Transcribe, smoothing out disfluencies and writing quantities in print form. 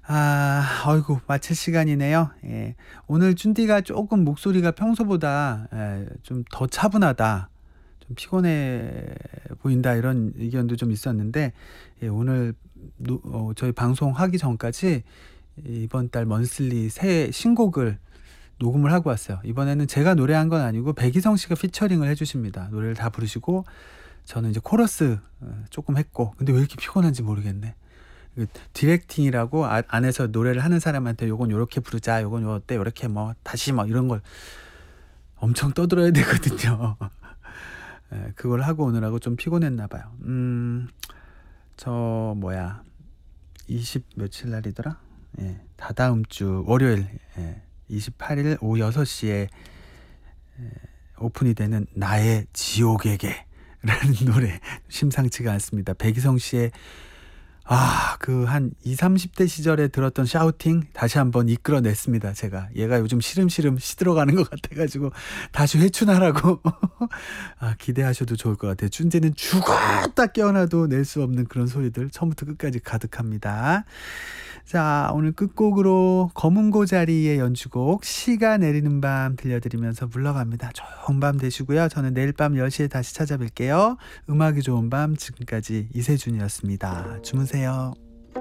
어이구 마칠 시간이네요. 예. 오늘 쭌디가 쪼끔 목소리가 평소보다 좀 더 차분하다, 좀 피곤해 보인다 이런 의견도 좀 있었는데, 예 오늘 저희 방송하기 전까지 이번 달 먼슬리 새 신곡을 녹음을 하고 왔어요. 이번에는 제가 노래한 건 아니고 백이성 씨가 피처링을 해 주십니다. 노래를 다 부르시고 저는 이제 코러스 쪼끔 했고, 근데 왜 이렇게 피곤한지 모르겠네. 그 디렉팅이라고 안에서 노래를 하는 사람한테 요건 요렇게 부르자, 요건 요 어때, 요렇게 뭐 다시 뭐 이런 걸 엄청 떠들어야 되거든요. 예 그걸 하고 오느라고 좀 피곤했나 봐요. 저 뭐야 20 며칠 날이더라? 예 다다음 주 월요일, 예 28일 오후 6 시에 오픈이 되는 나의 지옥에게 라는 노래 심상치가 않습니다. 백이성 씨의 그 한 20-30대 시절에 들었던 샤우팅 다시 한번 이끌어냈습니다 제가. 얘가 요즘 시름시름 시들어가는 것 같아 가지고 다시 회춘하라고 기대하셔도 좋을 것 같아요. 쭌디는 죽었다 깨어나도 낼 수 없는 그런 소리들 처음부터 끝까지 가득합니다. 자, 오늘 끝곡으로 검은고 자리의 연주곡 시가 내리는 밤 들려드리면서 물러갑니다. 좋은 밤 되시고요. 저는 내일 밤 10시에 다시 찾아뵐게요. 음악이 좋은 밤, 지금까지 이세준이었습니다. 주무세요.